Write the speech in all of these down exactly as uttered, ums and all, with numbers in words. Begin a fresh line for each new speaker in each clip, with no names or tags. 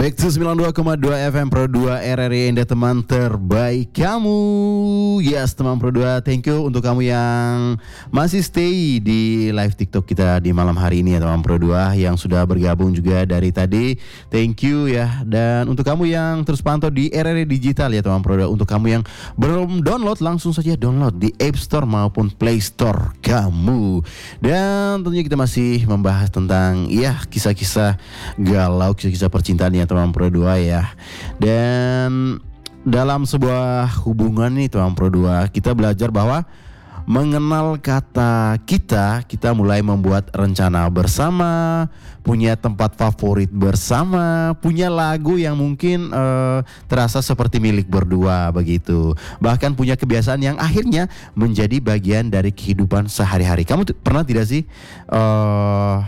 Back to sembilan puluh dua koma dua F M Pro dua R R I Indah, teman terbaik kamu. Yes, teman Pro dua, thank you untuk kamu yang masih stay di live TikTok kita di malam hari ini ya teman Pro dua, yang sudah bergabung juga dari tadi. Thank you ya. Dan untuk kamu yang terus pantau di R R I Digital ya teman Pro dua, untuk kamu yang belum download, langsung saja download di App Store maupun Play Store kamu. Dan tentunya kita masih membahas tentang ya kisah-kisah galau, kisah-kisah percintaan ya teman Pro dua ya. Dan dalam sebuah hubungan nih teman Pro dua, kita belajar bahwa mengenal kata kita, kita mulai membuat rencana bersama, punya tempat favorit bersama, punya lagu yang mungkin uh, terasa seperti milik berdua begitu. Bahkan punya kebiasaan yang akhirnya menjadi bagian dari kehidupan sehari-hari. Kamu t- pernah tidak sih uh,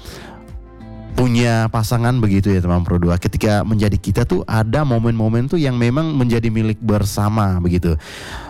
punya pasangan begitu ya teman Pro dua, ketika menjadi kita tuh ada momen-momen tuh yang memang menjadi milik bersama begitu.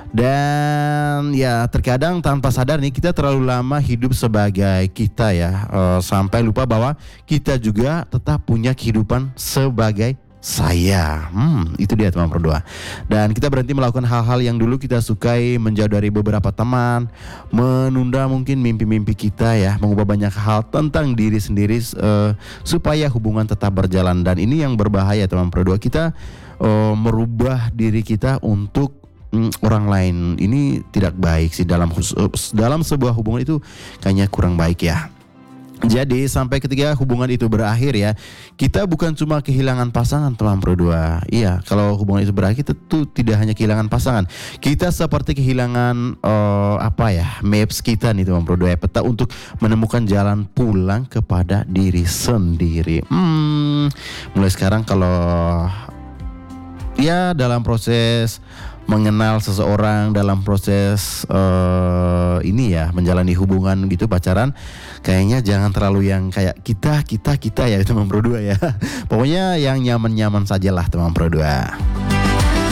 Dan ya terkadang tanpa sadar nih kita terlalu lama hidup sebagai kita ya, uh, sampai lupa bahwa kita juga tetap punya kehidupan sebagai saya. Hmm, itu dia teman Pro dua. Dan kita berhenti melakukan hal-hal yang dulu kita sukai, menjauh dari beberapa teman, menunda mungkin mimpi-mimpi kita ya, mengubah banyak hal tentang diri sendiri uh, supaya hubungan tetap berjalan. Dan ini yang berbahaya teman Pro dua, kita uh, merubah diri kita untuk um, orang lain. Ini tidak baik sih dalam uh, dalam sebuah hubungan, itu kayaknya kurang baik ya. Jadi sampai ketika hubungan itu berakhir ya, kita bukan cuma kehilangan pasangan teman Pro dua. Iya, kalau hubungan itu berakhir tentu tidak hanya kehilangan pasangan, kita seperti kehilangan uh, apa ya, maps kita nih teman Pro dua, peta untuk menemukan jalan pulang kepada diri sendiri. Hmm, mulai sekarang kalau ya dalam proses mengenal seseorang, dalam proses uh, ini ya, menjalani hubungan gitu, pacaran, kayaknya jangan terlalu yang kayak kita kita kita ya teman Pro dua ya. Pokoknya yang nyaman-nyaman sajalah teman Pro dua.